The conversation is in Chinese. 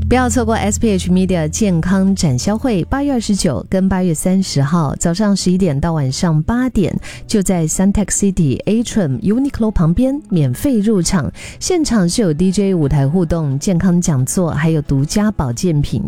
不要错过 SPH Media 健康展销会，8月29跟8月30号早上11点到晚上8点，就在 Suntec City Atrium Uniqlo 旁边免费入场，现场是有 DJ 舞台互动、健康讲座，还有独家保健品